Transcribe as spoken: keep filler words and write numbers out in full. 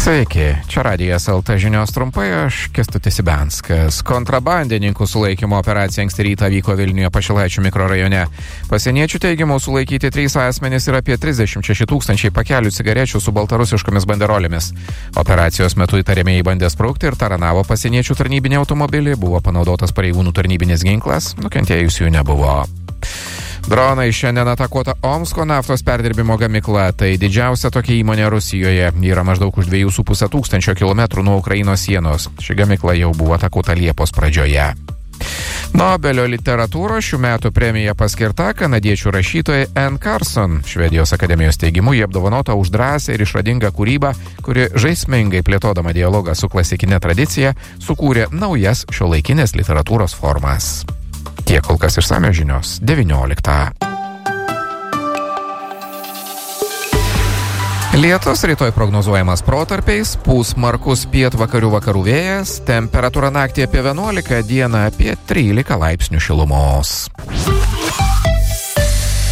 Sveiki, čia Radijas L T žinios trumpai, aš Kęstutis Ibenskas. Kontrabandininkų sulaikymo operacija anksti rytą vyko Vilniuje Pašilaičių mikrorajone. Pasieniečių teigimu sulaikyti trys asmenys ir apie trisdešimt šeši tūkstančiai pakelių cigarečių su baltarusiškomis banderolėmis. Operacijos metu įtariamieji bandė sprukti ir taranavo pasieniečių tarnybinį automobilį, buvo panaudotas pareigūnų tarnybinis ginklas, nukentėjusiųjų nebuvo. Dronai šiandien atakuota Omsko naftos perdirbimo gamykla, tai didžiausia tokia įmonė Rusijoje, yra maždaug už dviejų su puse tūkstančio kilometrų nuo Ukrainos sienos. Ši gamykla jau buvo atakuota Liepos pradžioje. Nobelio literatūros šių metų premija paskirta kanadiečių rašytojai Anne Carson. Švedijos akademijos teigimu jie apdovanota už drąsią ir išradingą kūrybą, kuri žaismingai plėtodama dialogą su klasikinė tradicija sukūrė naujas šiuolaikinės literatūros formas. Tiek kol kas išsamios žinios devynioliktą. Lietus rytoj prognozuojamas protarpiais, pūs smarkus pietvakarių vakarų vėjas, temperatūra naktį apie vienuolika, dieną apie trylika laipsnių šilumos.